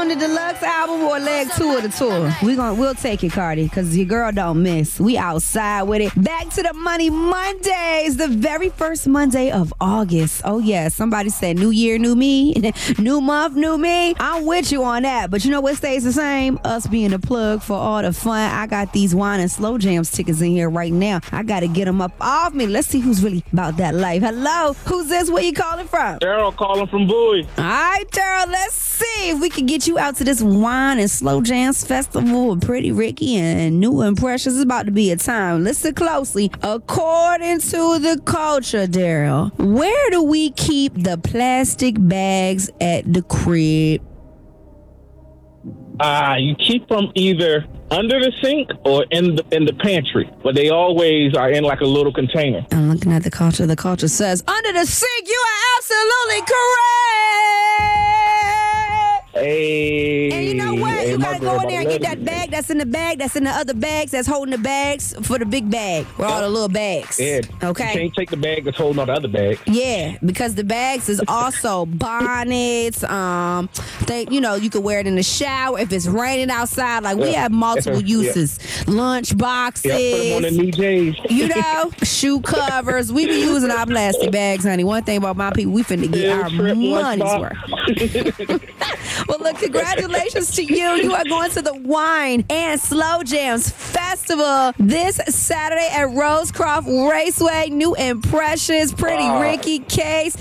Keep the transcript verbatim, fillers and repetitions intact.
on the deluxe album or leg two of the tour? We gonna we'll take it, Cardi, because your girl don't miss. We outside with it. Back to the Money Mondays, the very first Monday of August. Oh yeah, somebody said new year, new me, new month, new me. I'm with you on that, but you know what stays the same? Us being a plug for all the fun. I got these wine and slow jams tickets in here right now. I gotta get them up off me. Let's see who's really about that life. Hello, who's this? Where you calling from? Daryl calling from Bowie. All right, Daryl, let's see if we can get you out to this wine and slow jams festival with Pretty Ricky and New Impressions. It's about to be a time. Listen closely. According to the culture, Daryl, where do we keep the plastic bags at the crib? Uh, you keep them either under the sink or in the in the pantry, but they always are in like a little container. I'm looking at the culture. The culture says under the sink. You are absolutely correct. Hey, And you know what? hey, You my gotta girl go in there and get about that to bag that's in the bag that's in the other bags that's holding the bags for the big bag with all the little bags. Yeah. Okay. You can't take the bag that's holding all the other bags. Yeah, because the bags is also bonnets. Um, they, you know, you can wear it in the shower if it's raining outside. Like we Yeah. have multiple Yeah. uses. Lunch boxes. Yeah, put them on the new J's. You know, shoe covers. We be using our plastic bags, honey. One thing about my people, we finna get Yeah, our trip, money's lunchbox. worth. Well, look, congratulations to you. You are going to the Wine and Slow Jams Festival this Saturday at Rosecroft Raceway. New Impressions, Pretty Ah. Ricky, Case.